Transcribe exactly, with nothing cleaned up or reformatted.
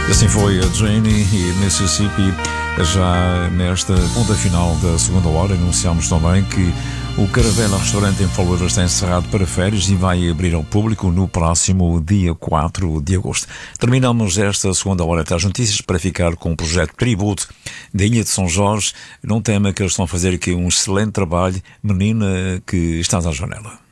Assim foi a Janie e Mississippi. Já nesta ponta final da segunda hora anunciamos também que o Caravela Restaurante em Folgueiras está encerrado para férias e vai abrir ao público no próximo dia quatro de agosto. Terminamos esta segunda hora até as notícias para ficar com o projeto Tributo da Ilha de São Jorge, num tema que eles estão a fazer aqui um excelente trabalho. Menina que estás à janela.